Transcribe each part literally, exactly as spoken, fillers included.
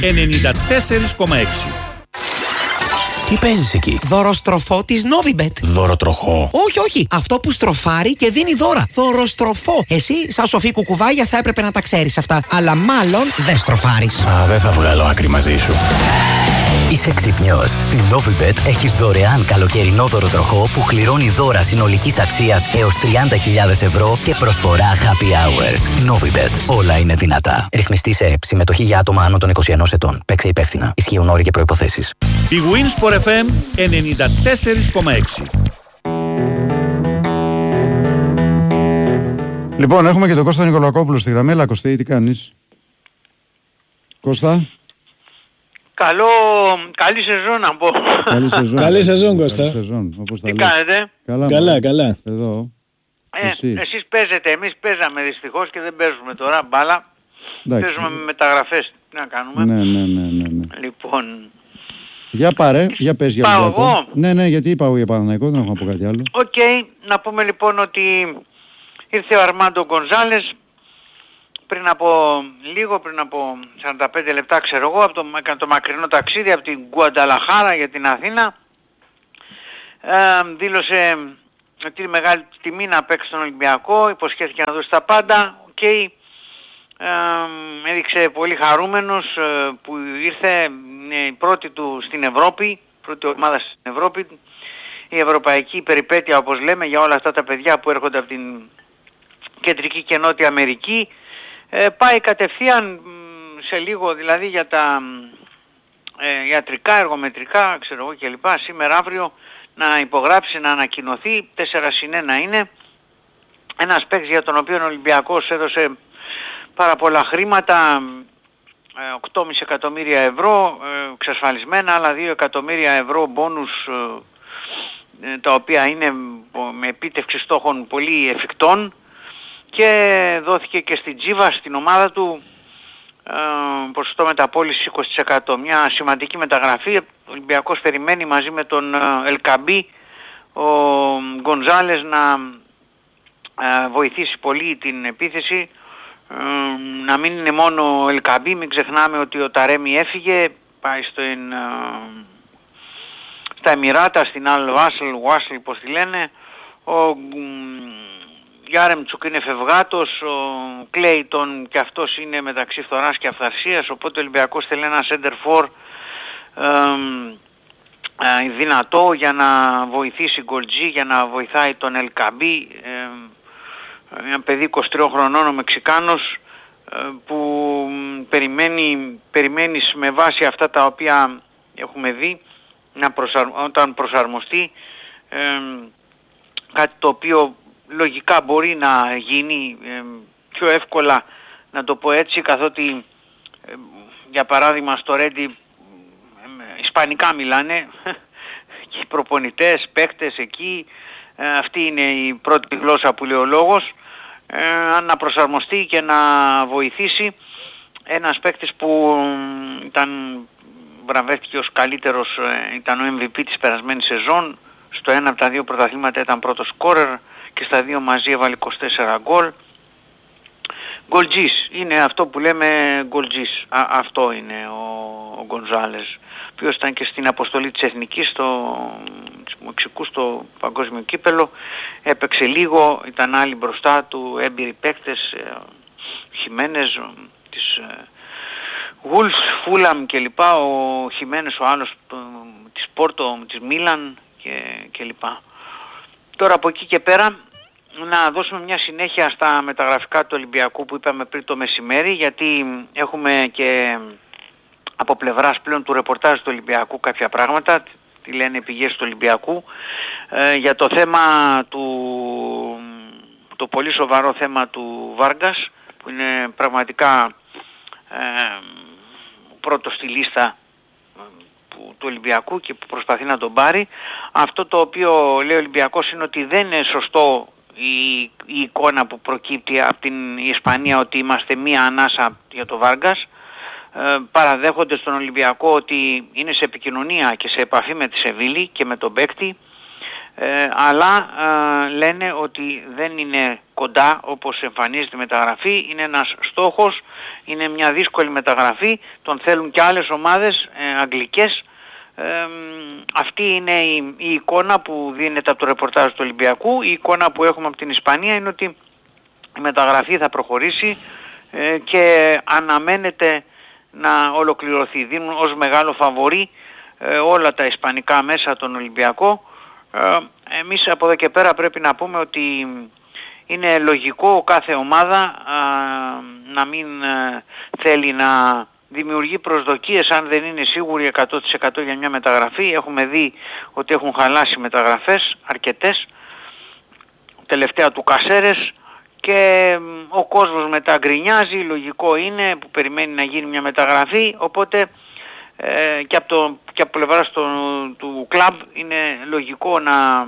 ενενήντα τέσσερα κόμμα έξι. Τι παίζεις εκεί? Δωροστροφό της Novibet. Δωροτροχό? Όχι, όχι. Αυτό που στροφάρει και δίνει δώρα. Δωροστροφό. Εσύ, σαν σοφή κουκουβάγια, θα έπρεπε να τα ξέρεις αυτά. Αλλά μάλλον δεν στροφάρεις. Α, δεν θα βγάλω άκρη μαζί σου. Είσαι ξυπνιός. Στην Novibet έχεις δωρεάν καλοκαιρινό δωροτροχό που κληρώνει δώρα συνολικής αξίας έως τριάντα χιλιάδες ευρώ και προσφορά happy hours. Novibet. Όλα είναι δυνατά. Ρυθμιστή σε ΕΠ. Συμμετοχή για άτομα άνω των είκοσι ενός ετών. Παίξε υπεύθυνα. Ισχύουν όροι και προϋποθέσεις. Η Winsport εφ εμ ενενήντα τέσσερα κόμμα έξι. Λοιπόν, έχουμε και τον Κώστα Νικολακόπουλο στη γραμμή. Έλα, Κωστή, τι κάνεις? Κώστα. Καλό, καλή σεζόν να πω. Καλή σεζόν. Καλή σεζόν, Κώστα. Καλή σεζόν, όπως τα Τι λες. κάνετε? Καλά, Καλά, μωρέ. καλά. Εδώ. Ε, Εσύ. εσείς παίζετε, εμείς παίζαμε δυστυχώς και δεν παίζουμε τώρα μπάλα. Εντάξει. Παίζουμε με μεταγραφές. Τι να κάνουμε. Ναι, ναι, ναι, ναι, ναι. Λοιπόν, Για πάρε, για πες για Πάω Ολυμπιακό. εγώ. Ναι, ναι, γιατί πάω για Παναθηναϊκό, δεν έχω να πω κάτι άλλο. οκ, να πούμε λοιπόν ότι ήρθε ο Αρμάντο Γκονζάλες πριν από λίγο, πριν από σαράντα πέντε λεπτά ξέρω εγώ, από το, έκανε το μακρινό ταξίδι από την Γκουανταλαχάρα για την Αθήνα. Ε, δήλωσε ότι είναι μεγάλη τιμή να παίξει στον Ολυμπιακό, υποσχέθηκε να δώσει τα πάντα, οκ. Ε, έδειξε πολύ χαρούμενος ε, που ήρθε, είναι η πρώτη του στην Ευρώπη, πρώτη ομάδα στην Ευρώπη, η ευρωπαϊκή περιπέτεια όπως λέμε για όλα αυτά τα παιδιά που έρχονται από την Κεντρική και Νότια Αμερική. Ε, πάει κατευθείαν σε λίγο δηλαδή για τα ε, ιατρικά, εργομετρικά, ξέρω εγώ κλπ. Σήμερα αύριο να υπογράψει, να ανακοινωθεί, τέσσερα συν ένα είναι. Ένας παίκτης για τον οποίο ο Ολυμπιακός έδωσε πάρα πολλά χρήματα, οκτώ κόμμα πέντε εκατομμύρια ευρώ ε, εξασφαλισμένα, άλλα δύο εκατομμύρια ευρώ μπόνους ε, τα οποία είναι με επίτευξη στόχων πολύ εφικτών, και δόθηκε και στην Τζίβα, στην ομάδα του, ε, ποσοστό μεταπώλησης είκοσι τοις εκατό. Μια σημαντική μεταγραφή. Ο Ολυμπιακός περιμένει μαζί με τον Ελκαμπή ο Γκονζάλες να ε, βοηθήσει πολύ την επίθεση, ε, να μην είναι μόνο ο Ελκαμπή. Μην ξεχνάμε ότι ο Ταρέμι έφυγε, πάει στο, ε, στα Εμιράτα, στην Αλ Βάσλ, Βάσλ πώς τη λένε. Ο Γιάρεμτσουκ είναι φευγάτος, ο Κλέιτον και αυτός είναι μεταξύ φθοράς και αυθαρσίας, οπότε ο Ολυμπιακός θέλει ένα center for ε, ε, δυνατό για να βοηθήσει Γκολτζή, για να βοηθάει τον Ελκαμπή, ε, ένα παιδί είκοσι τριών χρονών, ο Μεξικάνος, ε, που περιμένει, περιμένεις με βάση αυτά τα οποία έχουμε δει να προσαρ, όταν προσαρμοστεί, ε, κάτι το οποίο λογικά μπορεί να γίνει ε, πιο εύκολα, να το πω έτσι, καθότι ε, για παράδειγμα στο Ρέντι ε, ισπανικά μιλάνε και οι προπονητές, παίκτες εκεί, ε, αυτή είναι η πρώτη γλώσσα που λέει ο λόγος, ε, να προσαρμοστεί και να βοηθήσει. Ένας παίκτης που ε, ήταν, βραβεύτηκε ως καλύτερος, ε, ήταν ο εμ βι πι της περασμένης σεζόν, στο ένα από τα δύο πρωταθλήματα ήταν πρώτος σκόρερ και στα δύο μαζί έβαλε είκοσι τέσσερα γκολ. Γκολτζής, είναι αυτό που λέμε γκολτζής. Αυτό είναι ο, ο Γκονζάλες, ο οποίος ήταν και στην αποστολή της Εθνικής στο της Μεξικού στο παγκόσμιο κύπελο. Έπαιξε λίγο, ήταν άλλοι μπροστά του, έμπειροι παίκτες, Χιμένες της Γουλς, Φούλαμ κλπ. Ο Χιμένες ο άλλος της Πόρτο, της Μίλαν και, και λοιπά. Τώρα από εκεί και πέρα να δώσουμε μια συνέχεια στα μεταγραφικά του Ολυμπιακού που είπαμε πριν το μεσημέρι, γιατί έχουμε και από πλευράς πλέον του ρεπορτάζ του Ολυμπιακού κάποια πράγματα, τι λένε οι πηγές του Ολυμπιακού, ε, για το θέμα του, το πολύ σοβαρό θέμα του Βάργκας, που είναι πραγματικά ε, πρώτος στη λίστα του Ολυμπιακού και που προσπαθεί να τον πάρει. Αυτό το οποίο λέει ο Ολυμπιακός είναι ότι δεν είναι σωστό η, η εικόνα που προκύπτει από την Ισπανία ότι είμαστε μία ανάσα για το Βάργκας. Ε, παραδέχονται στον Ολυμπιακό ότι είναι σε επικοινωνία και σε επαφή με τη Σεβίλη και με τον παίκτη. Ε, αλλά ε, λένε ότι δεν είναι κοντά όπως εμφανίζεται η μεταγραφή, είναι ένας στόχος, είναι μια δύσκολη μεταγραφή, τον θέλουν και άλλες ομάδες ε, αγγλικές. Ε, αυτή είναι η, η εικόνα που δίνεται από το ρεπορτάζ του Ολυμπιακού. Η εικόνα που έχουμε από την Ισπανία είναι ότι η μεταγραφή θα προχωρήσει ε, και αναμένεται να ολοκληρωθεί. Δίνουν ως μεγάλο φαβορί ε, όλα τα ισπανικά μέσα τον Ολυμπιακό. Ε, εμείς από εδώ και πέρα πρέπει να πούμε ότι είναι λογικό κάθε ομάδα α, να μην α, θέλει να δημιουργεί προσδοκίες αν δεν είναι σίγουροι εκατό τοις εκατό για μια μεταγραφή. Έχουμε δει ότι έχουν χαλάσει μεταγραφές αρκετές, τελευταία του Κασέρες, και ο κόσμος μετά γκρινιάζει, λογικό είναι, που περιμένει να γίνει μια μεταγραφή, οπότε ε, και από το και από πλευράς του κλαμπ είναι λογικό να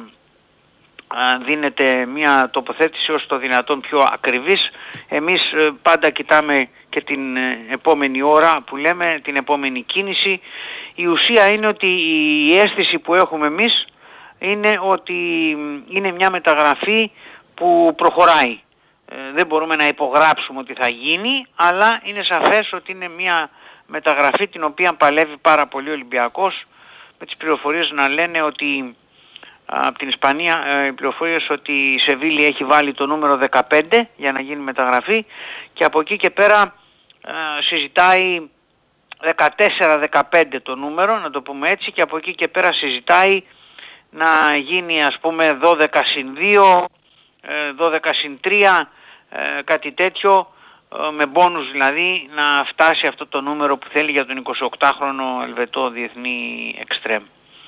δίνεται μια τοποθέτηση όσο το δυνατόν πιο ακριβής. Εμείς πάντα κοιτάμε και την επόμενη ώρα που λέμε, την επόμενη κίνηση. Η ουσία είναι ότι η αίσθηση που έχουμε εμείς είναι ότι είναι μια μεταγραφή που προχωράει. Δεν μπορούμε να υπογράψουμε ότι θα γίνει, αλλά είναι σαφές ότι είναι μια μεταγραφή την οποία παλεύει πάρα πολύ ο Ολυμπιακός, με τις πληροφορίες να λένε ότι από την Ισπανία οι πληροφορίες ότι η Σεβίλη έχει βάλει το νούμερο δεκαπέντε για να γίνει μεταγραφή, και από εκεί και πέρα συζητάει δεκατέσσερα δεκαπέντε το νούμερο, να το πούμε έτσι, και από εκεί και πέρα συζητάει να γίνει ας πούμε δώδεκα συν δύο, δώδεκα συν τρία, κάτι τέτοιο, με μπόνους δηλαδή, να φτάσει αυτό το νούμερο που θέλει για τον εικοσιοκτάχρονο Ελβετό διεθνή εξτρέμ.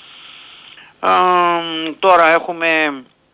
Ε, τώρα έχουμε ε,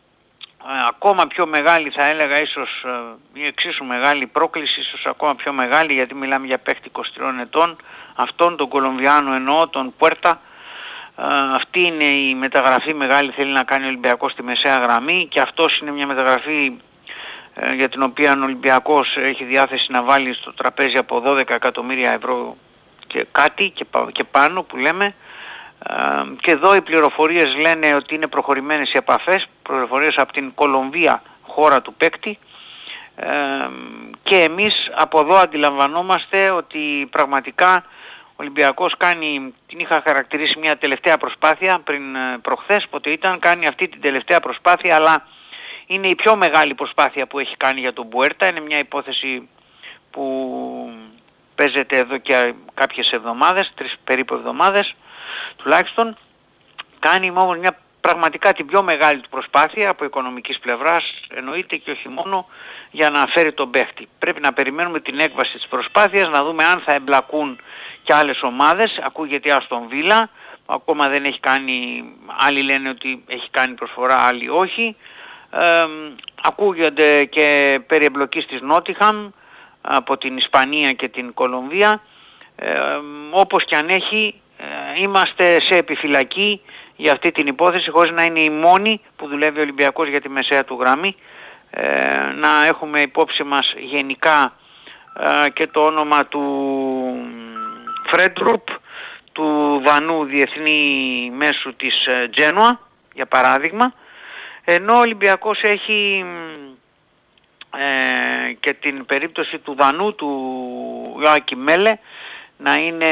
ακόμα πιο μεγάλη, θα έλεγα ίσως η εξίσου μεγάλη πρόκληση, ίσως ακόμα πιο μεγάλη, γιατί μιλάμε για παίκτη είκοσι τριών ετών, αυτόν τον Κολομβιάνο εννοώ, τον Πουέρτα. Ε, αυτή είναι η μεταγραφή μεγάλη, θέλει να κάνει ο Ολυμπιακός στη μεσαία γραμμή, και αυτός είναι μια μεταγραφή ε, για την οποία ο Ολυμπιακός έχει διάθεση να βάλει στο τραπέζι από δώδεκα εκατομμύρια ευρώ και κάτι και, και πάνω που λέμε. Uh, και εδώ οι πληροφορίες λένε ότι είναι προχωρημένες οι επαφές, πληροφορίες από την Κολομβία, χώρα του παίκτη, uh, και εμείς από εδώ αντιλαμβανόμαστε ότι πραγματικά ο Ολυμπιακός κάνει, την είχα χαρακτηρίσει μια τελευταία προσπάθεια πριν προχθές, πότε ήταν, κάνει αυτή την τελευταία προσπάθεια, αλλά είναι η πιο μεγάλη προσπάθεια που έχει κάνει για τον Πουέρτα. Είναι μια υπόθεση που παίζεται εδώ και κάποιες εβδομάδες, τρεις περίπου εβδομάδες τουλάχιστον. Κάνει όμως μια πραγματικά την πιο μεγάλη του προσπάθεια από οικονομικής πλευράς, εννοείται, και όχι μόνο, για να φέρει τον παίχτη. Πρέπει να περιμένουμε την έκβαση της προσπάθειας, να δούμε αν θα εμπλακούν και άλλες ομάδες. Ακούγεται Άστον Βίλα, ακόμα δεν έχει κάνει, άλλοι λένε ότι έχει κάνει προσφορά, άλλοι όχι. Ε, ακούγονται και περί εμπλοκής της Νότιχαμ από την Ισπανία και την Κολομβία. Ε, όπως και αν έχει, είμαστε σε επιφυλακή για αυτή την υπόθεση, χωρίς να είναι η μόνη που δουλεύει ο Ολυμπιακός για τη μεσαία του γραμμή. Ε, να έχουμε υπόψη μας γενικά ε, και το όνομα του Φρέντρουπ, του Δανού διεθνή μέσου της ε, Τζένουα, για παράδειγμα, ενώ ο Ολυμπιακός έχει ε, και την περίπτωση του Δανού, του Ιωάκη Μέλε, να είναι,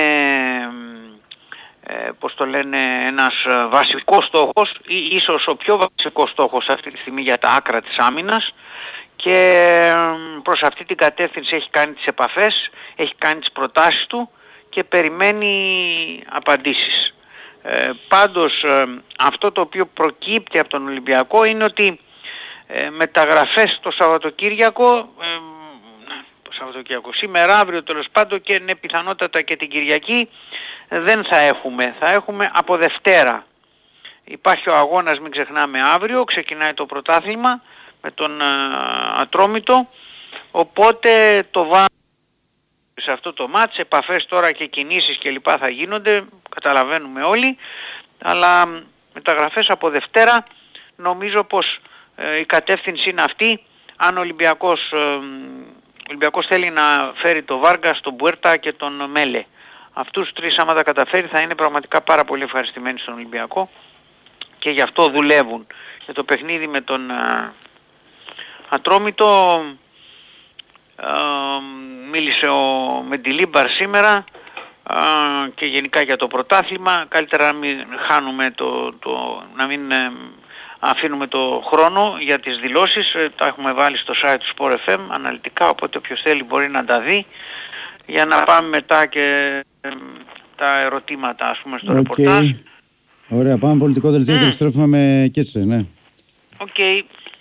ε, πώς το λένε, ένας βασικός στόχος, ή ίσως ο πιο βασικός στόχος αυτή τη στιγμή για τα άκρα της άμυνας, και προς αυτή την κατεύθυνση έχει κάνει τις επαφές, έχει κάνει τις προτάσεις του και περιμένει απαντήσεις. Ε, πάντως ε, αυτό το οποίο προκύπτει από τον Ολυμπιακό είναι ότι ε, μεταγραφές το Σαββατοκύριακο, ε, το Σαββατοκύριακο σήμερα, αύριο τέλος πάντων, και είναι πιθανότατα και την Κυριακή, ε, δεν θα έχουμε. Θα έχουμε από Δευτέρα. Υπάρχει ο αγώνας, μην ξεχνάμε, αύριο, ξεκινάει το πρωτάθλημα με τον ε, Ατρόμητο, οπότε το βάζω σε αυτό το μάτς. Επαφές τώρα και κινήσεις και λοιπά θα γίνονται, καταλαβαίνουμε όλοι, αλλά μεταγραφές από Δευτέρα. Νομίζω πως ε, η κατεύθυνση είναι αυτή. Αν ο Ολυμπιακός, ε, ο Ολυμπιακός θέλει να φέρει τον Βάργα, τον Πουέρτα και τον Μέλε, αυτούς τους τρεις άμα τα καταφέρει θα είναι πραγματικά πάρα πολύ ευχαριστημένοι στον Ολυμπιακό, και γι' αυτό δουλεύουν. Για το παιχνίδι με τον α, Ατρόμητο α, μίλησε ο Μεντιλίμπαρ σήμερα α, και γενικά για το πρωτάθλημα. Καλύτερα να μην χάνουμε το, το να μην ε, αφήνουμε το χρόνο για τις δηλώσεις. Ε, τα έχουμε βάλει στο site του Sport εφ εμ αναλυτικά, οπότε όποιος θέλει μπορεί να τα δει για να πάμε μετά και ε, τα ερωτήματα, ας πούμε, στο okay. ρεπορτάζ. Ωραία, πάμε πολιτικό δελτίο mm. και επιστρέφουμε με Κίτσε, ναι. Οκ. Okay.